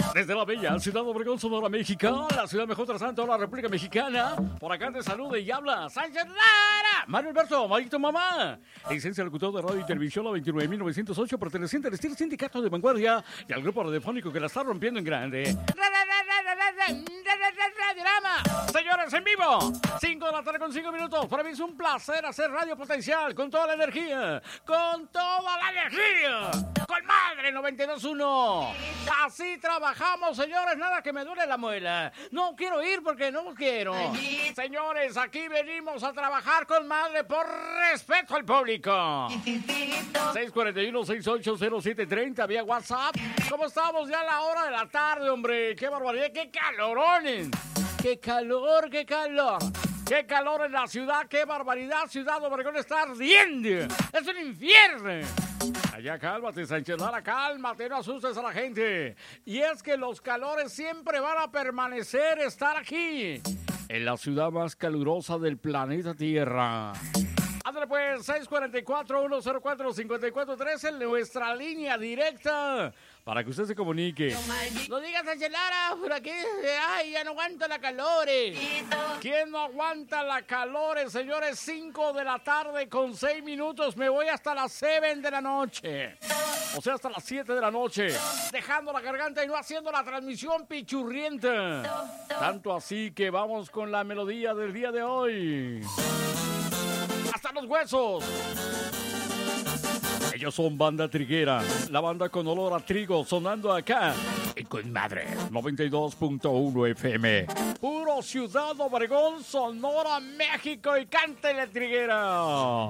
Desde la bella ciudad de Obregón, Sonora, México, la ciudad mejor trasante de la República Mexicana. Por acá te saluda y habla Sánchez Lara, Mario Alberto, Marito Mamá, licencia locutor de radio y televisión la 29.908, perteneciente al estilo sindicato de vanguardia y al grupo radiofónico que la está rompiendo en grande. Radiorama. Señores, en vivo, 5 de la tarde con 5 minutos. Para mí es un placer hacer Radio Potencial con toda la energía, con toda la energía, con Madre 92.1. Así trabajamos, señores, nada que me duele la muela. No quiero ir porque no quiero. Señores, aquí venimos a trabajar con Madre por respeto al público. 641-680730 vía WhatsApp. ¿Cómo estamos ya a la hora de la tarde, hombre? ¡Qué barbaridad! ¡Qué calorones! ¡Qué calor, qué calor! ¡Qué calor en la ciudad! ¡Qué barbaridad! Ciudad Obregón está ardiendo. ¡Es un infierno! Allá cálmate, Sánchez Lara, cálmate, no asustes a la gente. Y es que los calores siempre van a permanecer, estar aquí, en la ciudad más calurosa del planeta Tierra. Ándale pues, 644-104-5413 en nuestra línea directa para que usted se comunique. No digas, Sánchez Lara, por aquí, ay, ya no aguanto la calor. ¿Quién no aguanta la calor, señores? 5 de la tarde con 6 minutos, me voy hasta las 7 de la noche. O sea, hasta las 7 de la noche, dejando la garganta y no haciendo la transmisión pichurrienta. Tanto así que vamos con la melodía del día de hoy. ¡Hasta los huesos! Ellos son Banda Triguera, la banda con olor a trigo, sonando acá en Con Madre 92.1 FM. Puro Ciudad Obregón, Sonora, México, y cántele, Triguera.